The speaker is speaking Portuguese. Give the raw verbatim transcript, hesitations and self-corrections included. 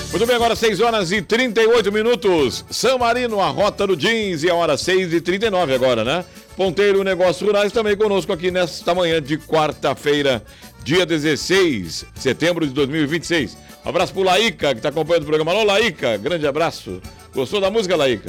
Muito bem, agora seis horas e trinta e oito minutos. San Marino, a rota do jeans, e a hora seis e trinta e nove agora, né? Ponteiro Negócios Rurais também conosco aqui nesta manhã de quarta-feira, dia dezesseis de setembro de dois mil e vinte e seis. Um abraço pro Laíca, que está acompanhando o programa. Alô, Laíca, grande abraço. Gostou da música, Laíca?